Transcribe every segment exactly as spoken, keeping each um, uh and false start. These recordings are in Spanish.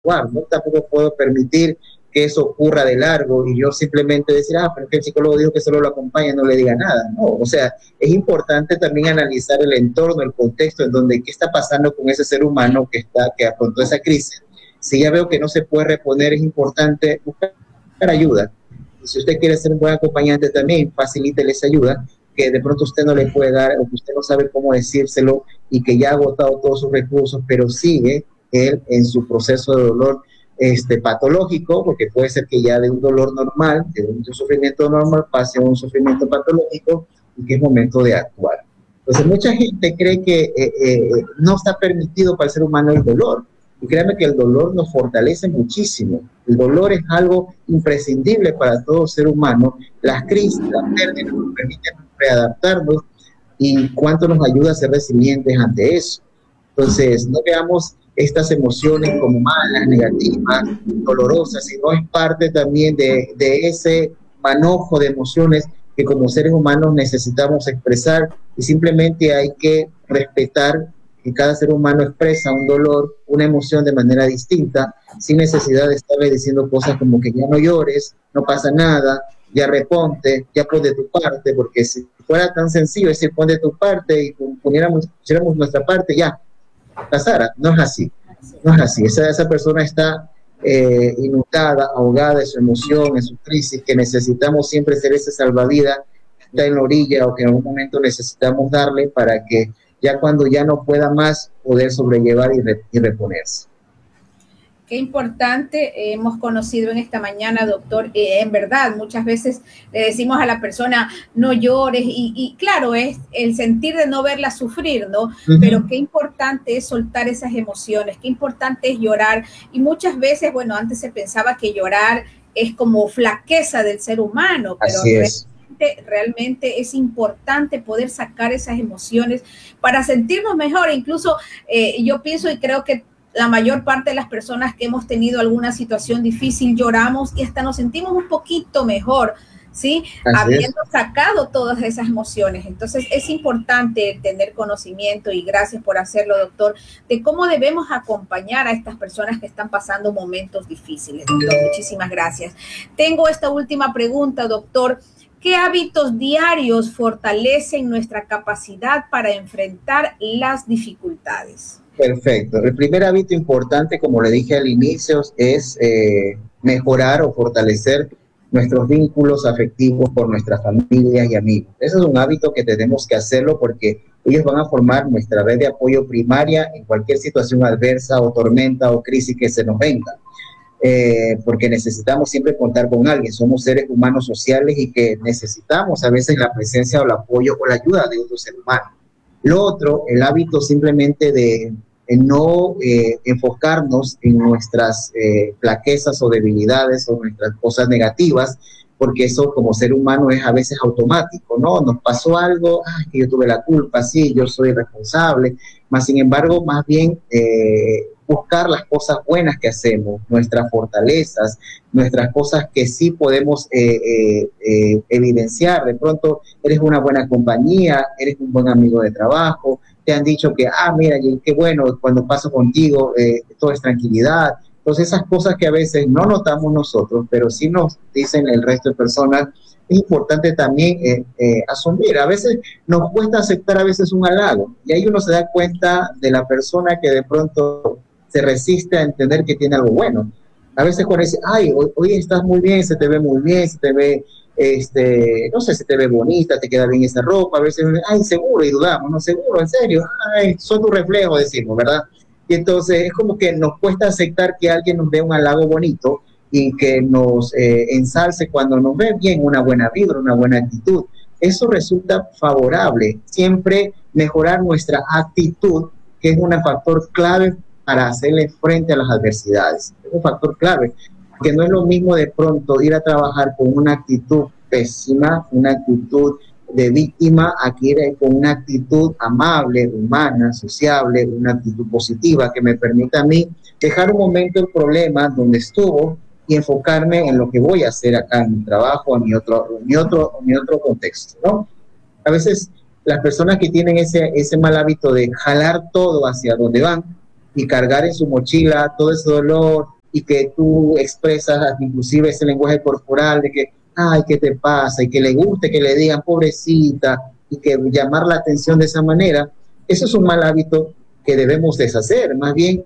¿no? Tampoco puedo permitir que eso ocurra de largo y yo simplemente decir, ah, pero es que el psicólogo dijo que solo lo acompaña, no le diga nada, ¿no? O sea, es importante también analizar el entorno, el contexto en donde qué está pasando con ese ser humano que está, que afrontó esa crisis. Si ya veo que no se puede reponer, es importante buscar ayuda. Y si usted quiere ser un buen acompañante también, facilítele esa ayuda que de pronto usted no le puede dar o que usted no sabe cómo decírselo y que ya ha agotado todos sus recursos, pero sigue él en su proceso de dolor este, patológico, porque puede ser que ya de un dolor normal, de un sufrimiento normal, pase a un sufrimiento patológico y que es momento de actuar. Entonces, mucha gente cree que eh, eh, no está permitido para el ser humano el dolor. Y créanme que el dolor nos fortalece muchísimo. El dolor es algo imprescindible para todo ser humano. Las crisis, las pérdidas nos permiten readaptarnos y cuánto nos ayuda a ser resilientes ante eso. Entonces, no veamos estas emociones como malas, negativas, dolorosas, sino es parte también de, de ese manojo de emociones que como seres humanos necesitamos expresar y simplemente hay que respetar que cada ser humano expresa un dolor, una emoción de manera distinta, sin necesidad de estarle diciendo cosas como que ya no llores, no pasa nada, ya reponte, ya pon de tu parte, porque si fuera tan sencillo decir pon de tu parte y pusiéramos, pusiéramos nuestra parte, ya, pasara. No es así, no es así. Esa, esa persona está eh, inundada, ahogada en su emoción, en su crisis, que necesitamos siempre ser ese salvavidas, está en la orilla o que en algún momento necesitamos darle para que ya cuando ya no pueda más, poder sobrellevar y, re, y reponerse. Qué importante eh, hemos conocido en esta mañana, doctor. Eh, en verdad, muchas veces le decimos a la persona, no llores, y, y claro, es el sentir de no verla sufrir, ¿no? Uh-huh. Pero qué importante es soltar esas emociones, qué importante es llorar. Y muchas veces, bueno, antes se pensaba que llorar es como flaqueza del ser humano, pero así es. Realmente es importante poder sacar esas emociones para sentirnos mejor. Incluso eh, yo pienso y creo que la mayor parte de las personas que hemos tenido alguna situación difícil lloramos y hasta nos sentimos un poquito mejor, ¿sí? Así habiendo es. Sacado todas esas emociones. Entonces es importante tener conocimiento y gracias por hacerlo, doctor, de cómo debemos acompañar a estas personas que están pasando momentos difíciles. Doctor, muchísimas gracias. Tengo esta última pregunta, doctor. ¿Qué hábitos diarios fortalecen nuestra capacidad para enfrentar las dificultades? Perfecto. El primer hábito importante, como le dije al inicio, es eh, mejorar o fortalecer nuestros vínculos afectivos por nuestras familias y amigos. Ese es un hábito que tenemos que hacerlo porque ellos van a formar nuestra red de apoyo primaria en cualquier situación adversa o tormenta o crisis que se nos venga. Eh, porque necesitamos siempre contar con alguien, somos seres humanos sociales y que necesitamos a veces la presencia o el apoyo o la ayuda de otro ser humano. Lo otro, el hábito simplemente de, de no eh, enfocarnos en nuestras eh, flaquezas o debilidades o nuestras cosas negativas, porque eso como ser humano es a veces automático, ¿no? Nos pasó algo, ay, que yo tuve la culpa, sí, yo soy responsable, más sin embargo, más bien eh, buscar las cosas buenas que hacemos, nuestras fortalezas, nuestras cosas que sí podemos eh, eh, eh, evidenciar. De pronto eres una buena compañía, eres un buen amigo de trabajo, te han dicho que, ah, mira, qué bueno, cuando paso contigo eh, todo es tranquilidad. Entonces esas cosas que a veces no notamos nosotros, pero sí nos dicen el resto de personas, es importante también eh, eh, asumir. A veces nos cuesta aceptar a veces un halago y ahí uno se da cuenta de la persona que de pronto se resiste a entender que tiene algo bueno. A veces cuando dice, ay, hoy, hoy estás muy bien, se te ve muy bien, se te ve, este, no sé, se te ve bonita, te queda bien esa ropa. A veces, ay, seguro, y dudamos, no, seguro, en serio, ay, son tu reflejo, decimos, ¿verdad? Y entonces es como que nos cuesta aceptar que alguien nos dé un halago bonito y que nos eh, ensalce cuando nos ve bien, una buena vibra, una buena actitud. Eso resulta favorable. Siempre mejorar nuestra actitud, que es un factor clave para hacerle frente a las adversidades. Es un factor clave, que no es lo mismo de pronto ir a trabajar con una actitud pésima, una actitud de víctima, aquí ir con una actitud amable, humana, sociable, una actitud positiva que me permita a mí dejar un momento el problema donde estuvo y enfocarme en lo que voy a hacer acá en mi trabajo, en mi otro, en mi otro, en mi otro contexto, ¿no? A veces las personas que tienen ese, ese mal hábito de jalar todo hacia donde van, y cargar en su mochila todo ese dolor y que tú expresas inclusive ese lenguaje corporal de que, ay, ¿qué te pasa? Y que le guste que le digan pobrecita y que llamar la atención de esa manera, eso es un mal hábito que debemos deshacer, más bien.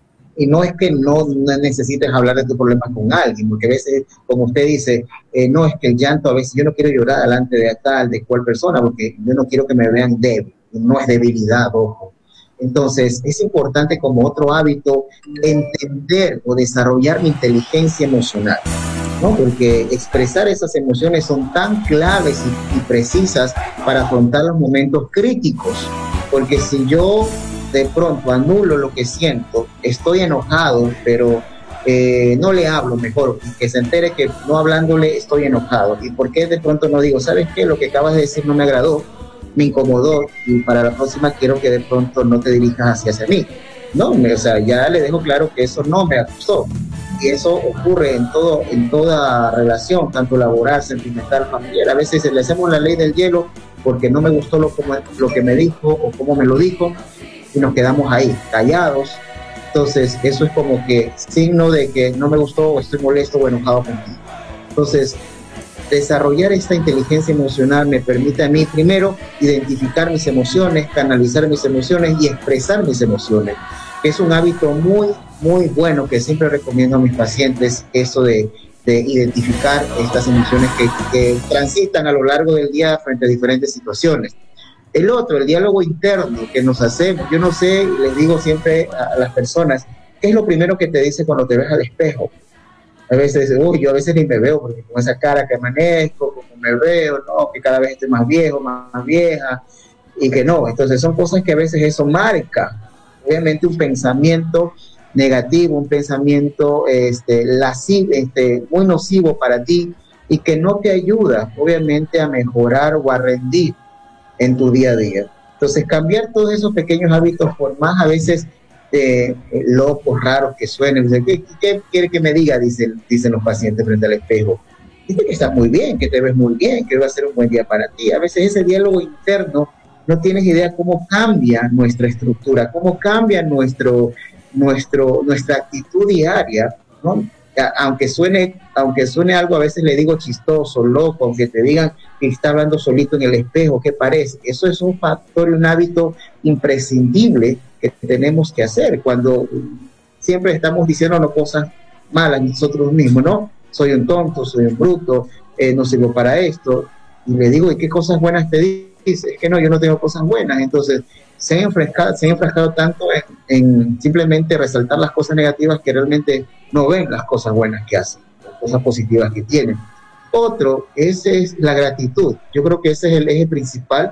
Y no es que no, no necesites hablar de tu problema con alguien, porque a veces, como usted dice, eh, no es que el llanto, a veces yo no quiero llorar delante de tal, de cual persona, porque yo no quiero que me vean débil, no es debilidad, ojo. Entonces, es importante como otro hábito entender o desarrollar mi inteligencia emocional, ¿no? Porque expresar esas emociones son tan claves y, y precisas para afrontar los momentos críticos, porque si yo de pronto anulo lo que siento, estoy enojado, pero eh, no le hablo mejor, que se entere que no hablándole estoy enojado. ¿Y por qué de pronto no digo, ¿sabes qué? Lo que acabas de decir no me agradó, me incomodó, y para la próxima quiero que de pronto no te dirijas hacia, hacia mí. No, me, o sea, ya le dejo claro que eso no me gustó. Y eso ocurre en, todo, en toda relación, tanto laboral, sentimental, familiar. A veces le hacemos la ley del hielo porque no me gustó lo, como, lo que me dijo o cómo me lo dijo, y nos quedamos ahí, callados. Entonces, eso es como que signo de que no me gustó o estoy molesto o enojado contigo. Entonces, desarrollar esta inteligencia emocional me permite a mí, primero, identificar mis emociones, canalizar mis emociones y expresar mis emociones. Es un hábito muy, muy bueno que siempre recomiendo a mis pacientes, eso de, de identificar estas emociones que, que transitan a lo largo del día frente a diferentes situaciones. El otro, el diálogo interno que nos hacemos. Yo no sé, les digo siempre a las personas, ¿qué es lo primero que te dice cuando te ves al espejo? A veces, uy, yo a veces ni me veo, porque con esa cara que amanezco, como me veo, no, que cada vez estoy más viejo, más, más vieja, y que no. Entonces son cosas que a veces eso marca, obviamente, un pensamiento negativo, un pensamiento este, lascivo, este, muy nocivo para ti, y que no te ayuda, obviamente, a mejorar o a rendir en tu día a día. Entonces, cambiar todos esos pequeños hábitos, por más a veces eh, locos, raros que suenen, ¿qué, qué quiere que me diga? Dicen, dicen los pacientes frente al espejo. Dice que estás muy bien, que te ves muy bien, que va a ser un buen día para ti. A veces ese diálogo interno, no tienes idea cómo cambia nuestra estructura, cómo cambia nuestro, nuestro, nuestra actitud diaria, ¿no? Aunque suene, aunque suene algo, a veces le digo chistoso, loco, aunque te digan que está hablando solito en el espejo, ¿qué parece? Eso es un factor y un hábito imprescindible que tenemos que hacer cuando siempre estamos diciéndonos cosas malas nosotros mismos, ¿no? Soy un tonto, soy un bruto, eh, no sirvo para esto. Y le digo, ¿y qué cosas buenas te dices? Es que no, yo no tengo cosas buenas. Entonces, se han enfrascado, se han enfrascado tanto en, en simplemente resaltar las cosas negativas que realmente no ven las cosas buenas que hacen, las cosas positivas que tienen. Otro, ese es la gratitud. Yo creo que ese es el eje principal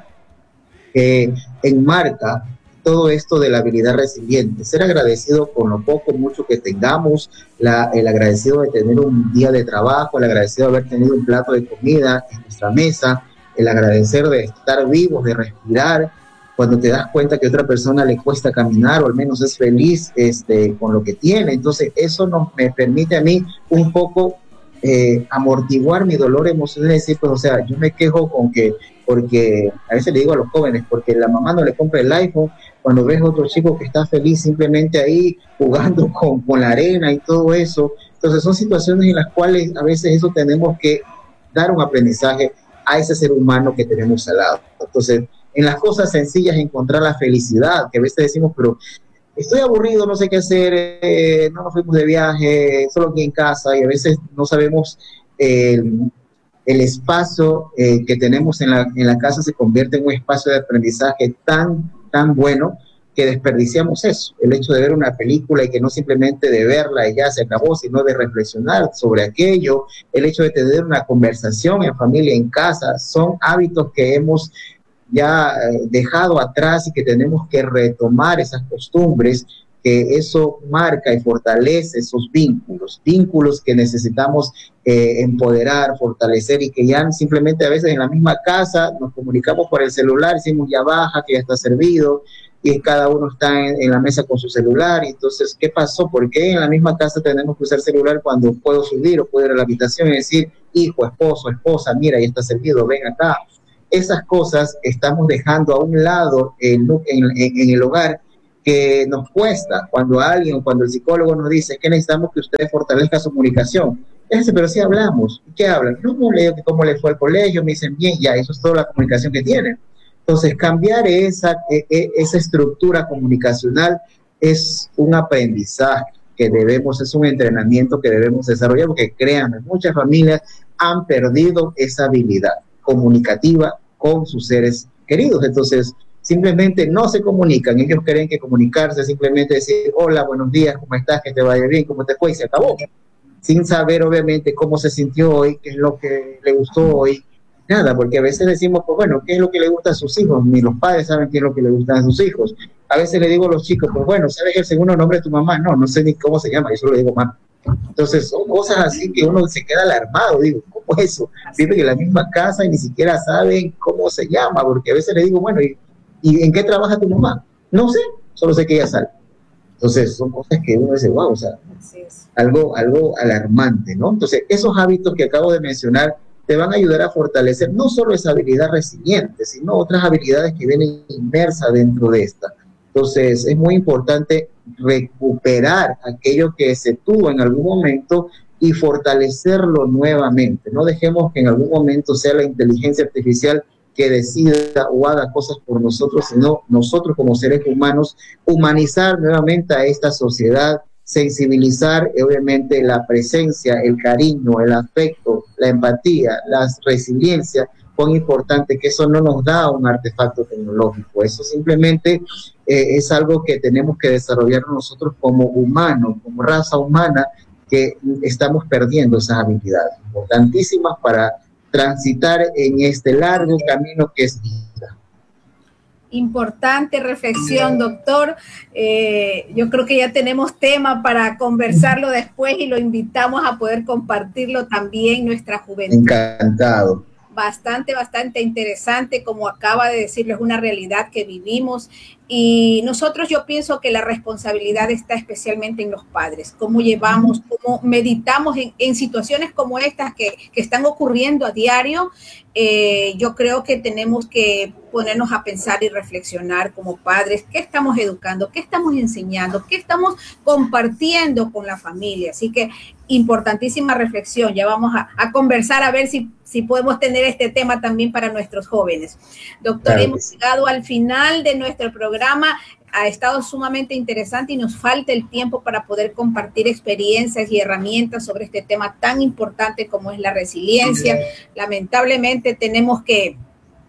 que enmarca todo esto de la habilidad resiliente. Ser agradecido con lo poco, mucho que tengamos, la, el agradecido de tener un día de trabajo, el agradecido de haber tenido un plato de comida en nuestra mesa, el agradecer de estar vivos, de respirar. Cuando te das cuenta que a otra persona le cuesta caminar o al menos es feliz este, con lo que tiene. Entonces eso nos, me permite a mí un poco eh, amortiguar mi dolor emocional y decir, pues, o sea, yo me quejo con que, porque a veces le digo a los jóvenes, porque la mamá no le compra el iPhone, cuando ves a otro chico que está feliz simplemente ahí jugando con, con la arena y todo eso. Entonces son situaciones en las cuales a veces eso tenemos que dar un aprendizaje a ese ser humano que tenemos al lado. Entonces, en las cosas sencillas encontrar la felicidad, que a veces decimos, pero estoy aburrido, no sé qué hacer, eh, no nos fuimos de viaje, solo aquí en casa, y a veces no sabemos eh, el espacio eh, que tenemos en la, en la casa se convierte en un espacio de aprendizaje tan, tan bueno que desperdiciamos eso, el hecho de ver una película y que no simplemente de verla y ya se acabó, sino de reflexionar sobre aquello, el hecho de tener una conversación en familia, en casa, son hábitos que hemos ya dejado atrás y que tenemos que retomar esas costumbres, que eso marca y fortalece esos vínculos, vínculos que necesitamos eh, empoderar, fortalecer y que ya simplemente a veces en la misma casa nos comunicamos por el celular, decimos ya baja, que ya está servido y cada uno está en, en la mesa con su celular. Y entonces, ¿qué pasó? ¿Por qué en la misma casa tenemos que usar celular cuando puedo subir o puedo ir a la habitación y decir, hijo, esposo, esposa, mira, ya está servido, ven acá? Esas cosas estamos dejando a un lado en, en, en el hogar que nos cuesta cuando alguien, cuando el psicólogo nos dice que necesitamos que ustedes fortalezcan su comunicación. Ese, pero si hablamos, ¿qué hablan? No, no le digo que cómo les fue al colegio, me dicen bien, ya, eso es toda la comunicación que tienen. Entonces, cambiar esa, esa estructura comunicacional es un aprendizaje que debemos, es un entrenamiento que debemos desarrollar, porque créanme, muchas familias han perdido esa habilidad comunicativa con sus seres queridos. Entonces, simplemente no se comunican. Ellos creen que comunicarse es simplemente decir, hola, buenos días, ¿cómo estás? Que te vaya bien, ¿cómo te fue? Y se acabó. Sin saber, obviamente, cómo se sintió hoy, qué es lo que le gustó hoy. Nada, porque a veces decimos, pues bueno, ¿qué es lo que le gusta a sus hijos? Ni los padres saben qué es lo que le gusta a sus hijos. A veces le digo a los chicos, pues bueno, ¿sabes el segundo nombre de tu mamá? No, no sé ni cómo se llama, eso lo digo más. Entonces, son cosas así que uno se queda alarmado, digo, ¿cómo es eso? Viven en la misma casa y ni siquiera saben cómo se llama, porque a veces le digo, bueno, ¿y, y en qué trabaja tu mamá? No sé, solo sé que ella sale. Entonces, son cosas que uno dice, wow, o sea, algo, algo alarmante, ¿no? Entonces, esos hábitos que acabo de mencionar te van a ayudar a fortalecer no solo esa habilidad resiliente, sino otras habilidades que vienen inmersas dentro de esta. Entonces, es muy importante recuperar aquello que se tuvo en algún momento y fortalecerlo nuevamente. No dejemos que en algún momento sea la inteligencia artificial que decida o haga cosas por nosotros, sino nosotros como seres humanos, humanizar nuevamente a esta sociedad, sensibilizar, obviamente, la presencia, el cariño, el afecto, la empatía, la resiliencia. Cuán importante que eso no nos da un artefacto tecnológico, eso simplemente eh, es algo que tenemos que desarrollar nosotros como humanos, como raza humana, que estamos perdiendo esas habilidades importantísimas para transitar en este largo camino que es vida. Importante reflexión, doctor. Eh, yo creo que ya tenemos tema para conversarlo después y lo invitamos a poder compartirlo también nuestra juventud. Encantado. Bastante, bastante interesante, como acaba de decirlo, es una realidad que vivimos y nosotros yo pienso que la responsabilidad está especialmente en los padres, cómo llevamos, cómo meditamos en, en situaciones como estas que, que están ocurriendo a diario. Eh, yo creo que tenemos que ponernos a pensar y reflexionar como padres, qué estamos educando, qué estamos enseñando, qué estamos compartiendo con la familia. Así que importantísima reflexión, ya vamos a, a conversar a ver si, si podemos tener este tema también para nuestros jóvenes. Doctor, claro, hemos llegado al final de nuestro programa. Ha estado sumamente interesante y nos falta el tiempo para poder compartir experiencias y herramientas sobre este tema tan importante como es la resiliencia. Lamentablemente tenemos que,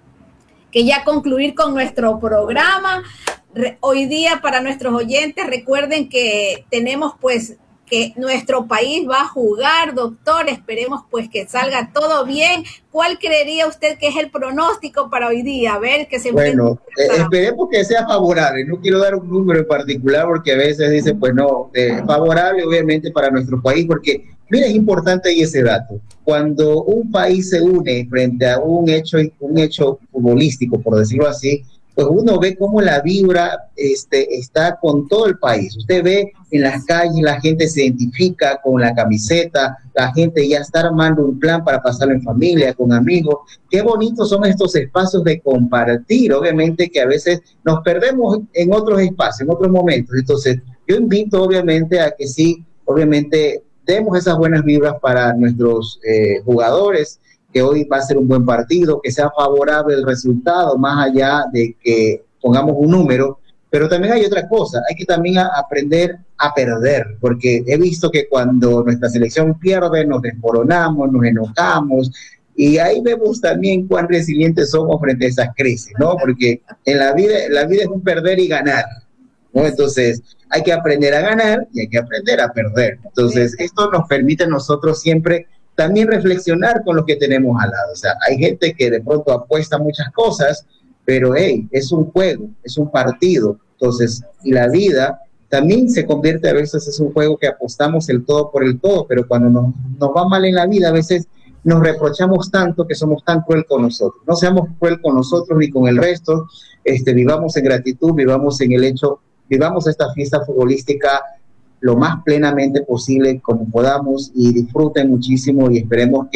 que ya concluir con nuestro programa. Re, hoy día para nuestros oyentes, recuerden que tenemos pues que nuestro país va a jugar, doctor, esperemos pues que salga todo bien. ¿Cuál creería usted que es el pronóstico para hoy día? A ver, que se Bueno, eh, esperemos que sea favorable. No quiero dar un número en particular porque a veces dice, pues no, eh, favorable obviamente para nuestro país, porque mira, es importante ahí ese dato. Cuando un país se une frente a un hecho, un hecho futbolístico, por decirlo así, pues uno ve cómo la vibra este, está con todo el país. Usted ve en las calles, la gente se identifica con la camiseta, la gente ya está armando un plan para pasarlo en familia, con amigos. Qué bonitos son estos espacios de compartir, obviamente que a veces nos perdemos en otros espacios, en otros momentos. Entonces, yo invito obviamente a que sí, obviamente demos esas buenas vibras para nuestros eh, jugadores, que hoy va a ser un buen partido, que sea favorable el resultado, más allá de que pongamos un número. Pero también hay otra cosa, hay que también a aprender a perder, porque he visto que cuando nuestra selección pierde nos desmoronamos, nos enojamos, y ahí vemos también cuán resilientes somos frente a esas crisis, ¿no? Porque en la vida, la vida es un perder y ganar, ¿no? Entonces hay que aprender a ganar y hay que aprender a perder. Entonces esto nos permite a nosotros siempre también reflexionar con lo que tenemos al lado. O sea, hay gente que de pronto apuesta muchas cosas, pero hey, es un juego, es un partido. Entonces, y la vida también se convierte a veces, es un juego que apostamos el todo por el todo, pero cuando nos, nos va mal en la vida, a veces nos reprochamos tanto que somos tan cruel con nosotros. No seamos cruel con nosotros ni con el resto, este, vivamos en gratitud, vivamos en el hecho, vivamos esta fiesta futbolística lo más plenamente posible como podamos y disfruten muchísimo y esperemos que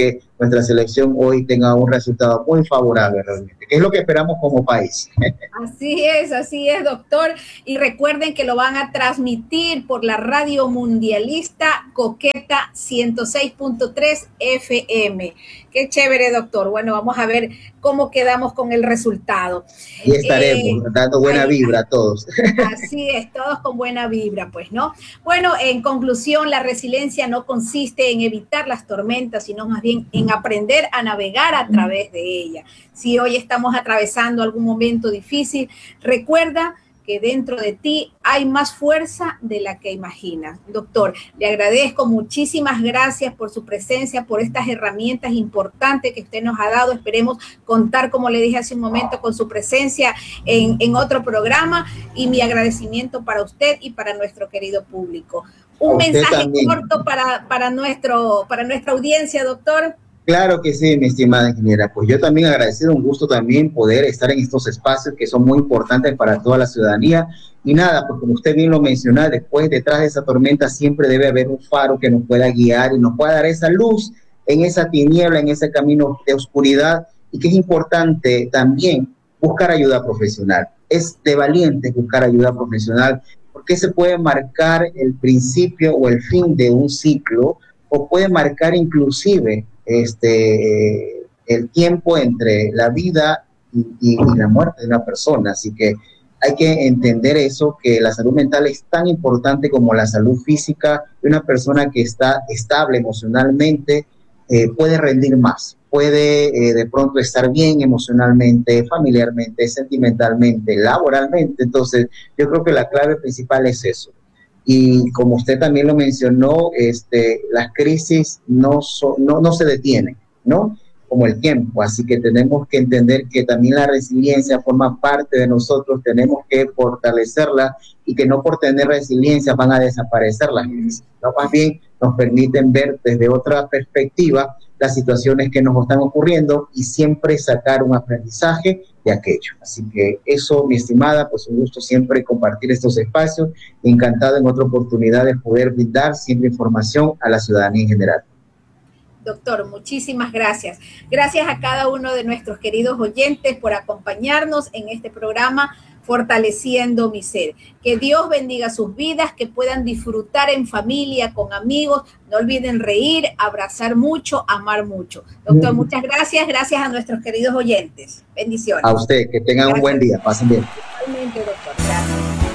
nuestra selección hoy tenga un resultado muy favorable realmente, que es lo que esperamos como país. Así es, así es, doctor. Y recuerden que lo van a transmitir por la radio mundialista Coqueta ciento seis punto tres F M. Qué chévere, doctor. Bueno, vamos a ver cómo quedamos con el resultado. Y estaremos eh, dando buena ahí, vibra a todos. Así es, todos con buena vibra, pues, ¿no? Bueno, en conclusión, la resiliencia no consiste en evitar las tormentas, sino más bien en aprender a navegar a través de ella. Si hoy estamos atravesando algún momento difícil, recuerda que dentro de ti hay más fuerza de la que imaginas. Doctor, le agradezco, muchísimas gracias por su presencia, por estas herramientas importantes que usted nos ha dado. Esperemos contar, como le dije hace un momento, con su presencia en, en otro programa, y mi agradecimiento para usted y para nuestro querido público. Un mensaje también corto para, para, nuestro, para nuestra audiencia, doctor. Claro que sí, mi estimada ingeniera. Pues yo también agradecido, un gusto también poder estar en estos espacios que son muy importantes para toda la ciudadanía. Y nada, pues como usted bien lo menciona, después, detrás de esa tormenta siempre debe haber un faro que nos pueda guiar y nos pueda dar esa luz en esa tiniebla, en ese camino de oscuridad. Y que es importante también buscar ayuda profesional. Es de valientes buscar ayuda profesional, porque se puede marcar el principio o el fin de un ciclo, o puede marcar inclusive este, el tiempo entre la vida y, y, y la muerte de una persona. Así que hay que entender eso, que la salud mental es tan importante como la salud física. Una persona que está estable emocionalmente eh, puede rendir más, puede eh, de pronto estar bien emocionalmente, familiarmente, sentimentalmente, laboralmente. Entonces yo creo que la clave principal es eso. Y como usted también lo mencionó, este, las crisis no, so, no, no se detienen, ¿no? Como el tiempo. Así que tenemos que entender que también la resiliencia forma parte de nosotros, tenemos que fortalecerla, y que no por tener resiliencia van a desaparecer las crisis, ¿no? Más bien nos permiten ver desde otra perspectiva las situaciones que nos están ocurriendo y siempre sacar un aprendizaje de aquello. Así que eso, mi estimada, pues un gusto siempre compartir estos espacios. Encantado en otra oportunidad de poder brindar siempre información a la ciudadanía en general. Doctor, muchísimas gracias. Gracias a cada uno de nuestros queridos oyentes por acompañarnos en este programa Fortaleciendo mi Ser. Que Dios bendiga sus vidas, que puedan disfrutar en familia, con amigos. No olviden reír, abrazar mucho, amar mucho. Doctor, muchas gracias. Gracias a nuestros queridos oyentes. Bendiciones. A usted, que tengan gracias. Un buen día. Pasen bien. Igualmente, doctor.